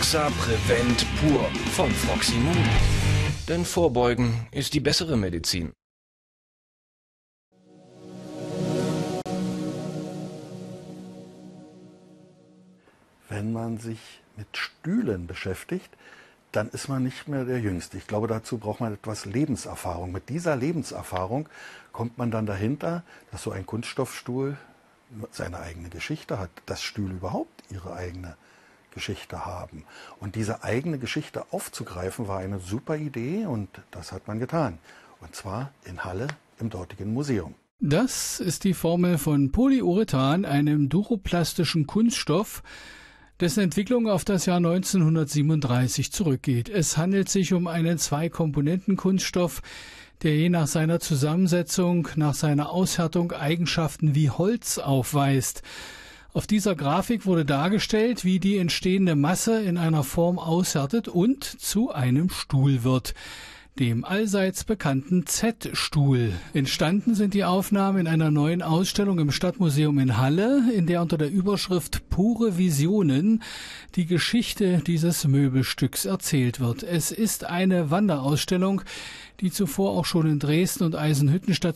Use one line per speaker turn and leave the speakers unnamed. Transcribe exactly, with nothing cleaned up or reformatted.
Exa Prevent Pur von Froximun. Denn Vorbeugen ist die bessere Medizin.
Wenn man sich mit Stühlen beschäftigt, dann ist man nicht mehr der Jüngste. Ich glaube, dazu braucht man etwas Lebenserfahrung. Mit dieser Lebenserfahrung kommt man dann dahinter, dass so ein Kunststoffstuhl seine eigene Geschichte hat, dass Stühle überhaupt ihre eigene Geschichte haben. Und diese eigene Geschichte aufzugreifen, war eine super Idee und das hat man getan. Und zwar in Halle im dortigen Museum.
Das ist die Formel von Polyurethan, einem duroplastischen Kunststoff, dessen Entwicklung auf das Jahr neunzehnhundertsiebenunddreißig zurückgeht. Es handelt sich um einen Zwei-Komponenten-Kunststoff, der je nach seiner Zusammensetzung, nach seiner Aushärtung Eigenschaften wie Holz aufweist. Auf dieser Grafik wurde dargestellt, wie die entstehende Masse in einer Form aushärtet und zu einem Stuhl wird, dem allseits bekannten Z-Stuhl. Entstanden sind die Aufnahmen in einer neuen Ausstellung im Stadtmuseum in Halle, in der unter der Überschrift Pure Visionen die Geschichte dieses Möbelstücks erzählt wird. Es ist eine Wanderausstellung, die zuvor auch schon in Dresden und Eisenhüttenstadt